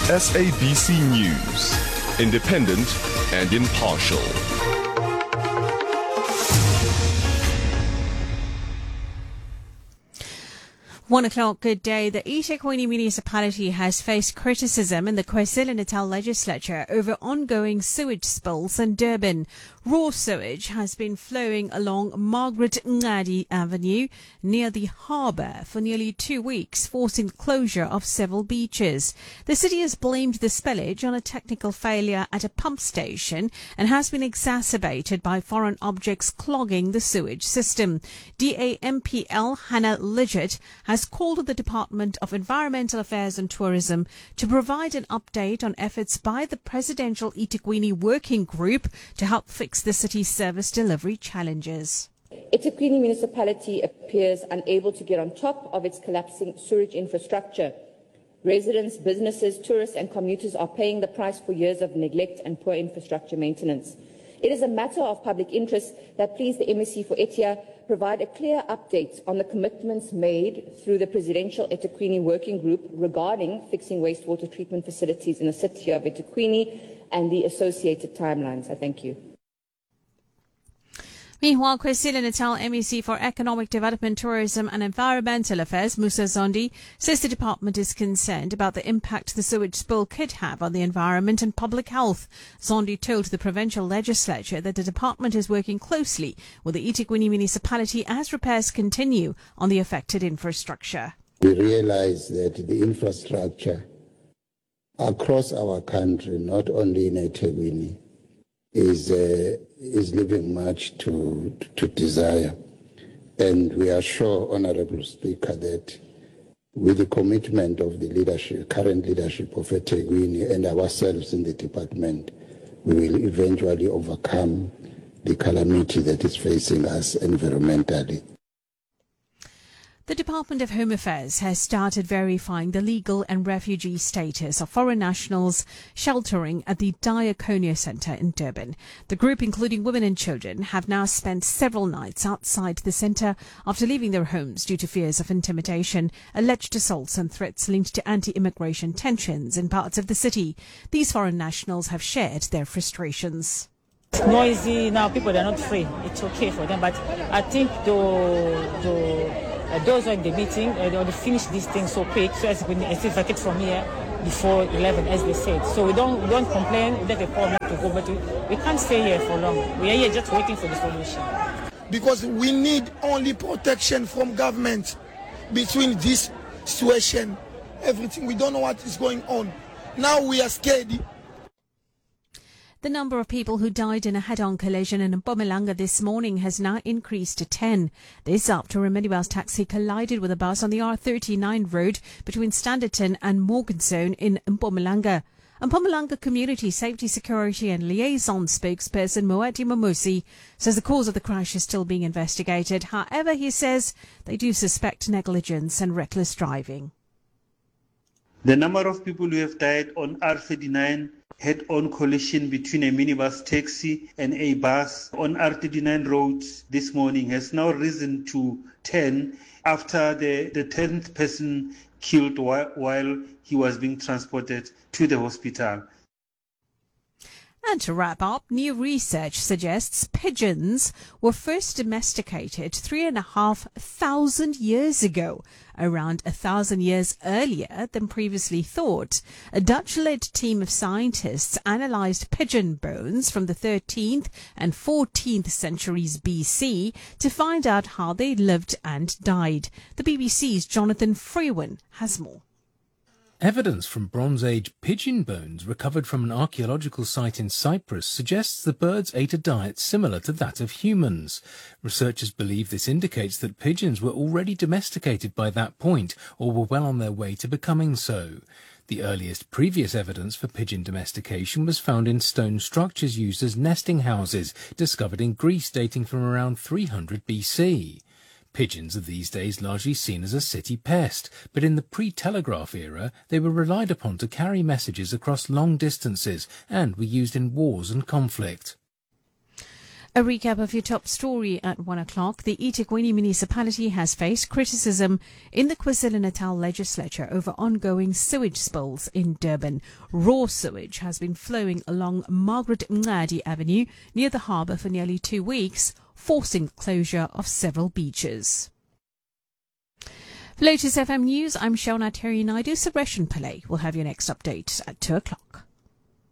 SABC News, independent and impartial. 1 o'clock, good day. The eThekwini municipality has faced criticism in the KwaZulu-Natal legislature over ongoing sewage spills in Durban. Raw sewage has been flowing along Margaret Ngadi Avenue near the harbour for nearly 2 weeks, forcing the closure of several beaches. The city has blamed the spillage on a technical failure at a pump station and has been exacerbated by foreign objects clogging the sewage system. DAMPL Hannah Lidgett has called on the Department of Environmental Affairs and Tourism to provide an update on efforts by the Presidential eThekwini Working Group to help fix the city's service delivery challenges. eThekwini municipality appears unable to get on top of its collapsing sewage infrastructure. Residents, businesses, tourists and commuters are paying the price for years of neglect and poor infrastructure maintenance. It is a matter of public interest that please the MEC for Etia provide a clear update on the commitments made through the Presidential eThekwini Working Group regarding fixing wastewater treatment facilities in the city of eThekwini and the associated timelines. I thank you. Meanwhile, KwaZulu-Natal MEC for Economic Development, Tourism and Environmental Affairs, Musa Zondi, says the department is concerned about the impact the sewage spill could have on the environment and public health. Zondi told the provincial legislature that the department is working closely with the eThekwini municipality as repairs continue on the affected infrastructure. We realize that the infrastructure across our country, not only in eThekwini, is leaving much to desire. And we are sure, Honorable Speaker, that with the commitment of the leadership, current leadership of eThekwini and ourselves in the department, we will eventually overcome the calamity that is facing us environmentally. The Department of Home Affairs has started verifying the legal and refugee status of foreign nationals sheltering at the Diaconia Centre in Durban. The group, including women and children, have now spent several nights outside the centre after leaving their homes due to fears of intimidation, alleged assaults and threats linked to anti-immigration tensions in parts of the city. These foreign nationals have shared their frustrations. It's noisy now, people are not free. It's okay for them, but I think those who are in the meeting, they want to finish this thing so quick, so as we vacate from here before 11, as they said. So we don't complain, we don't have a problem to go, but we can't stay here for long. We are here just waiting for the solution. Because we need only protection from government between this situation, everything. We don't know what is going on. Now we are scared. The number of people who died in a head-on collision in Mpumalanga this morning has now increased to 10. This after a minibus taxi collided with a bus on the R39 road between Standerton and Morganzone in Mpumalanga. Mpumalanga Community Safety, Security and Liaison spokesperson Moati Mamusi says the cause of the crash is still being investigated. However, he says they do suspect negligence and reckless driving. The number of people who have died on R39 head-on collision between a minibus taxi and a bus on R39 roads this morning has now risen to 10 after the 10th person killed while he was being transported to the hospital. And to wrap up, new research suggests pigeons were first domesticated 3,500 years ago, around 1,000 years earlier than previously thought. A Dutch-led team of scientists analysed pigeon bones from the 13th and 14th centuries BC to find out how they lived and died. The BBC's Jonathan Freeman has more. Evidence from Bronze Age pigeon bones recovered from an archaeological site in Cyprus suggests the birds ate a diet similar to that of humans. Researchers believe this indicates that pigeons were already domesticated by that point or were well on their way to becoming so. The earliest previous evidence for pigeon domestication was found in stone structures used as nesting houses, discovered in Greece dating from around 300 BC. Pigeons are these days largely seen as a city pest, but in the pre-telegraph era they were relied upon to carry messages across long distances and were used in wars and conflict. A recap of your top story at 1 o'clock. The eThekwini municipality has faced criticism in the KwaZulu-Natal legislature over ongoing sewage spills in Durban. Raw sewage has been flowing along Margaret Mncadi Avenue near the harbour for nearly 2 weeks, forcing the closure of several beaches. For Lotus FM News, I'm Shona Terry Naidu. Suresh Pillay will have your next update at 2 o'clock.